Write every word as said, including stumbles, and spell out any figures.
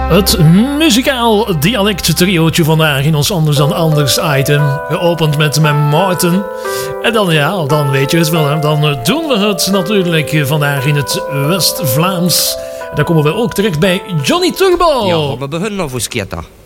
Het muzikaal dialect triootje vandaag in ons Anders dan Anders item. Geopend met mijn Maarten. En dan ja, dan weet je het wel. Hè? Dan doen we het natuurlijk vandaag in het West-Vlaams. En dan komen we ook terecht bij Johnny Turbo. Ja, we beginnen al voor sketen.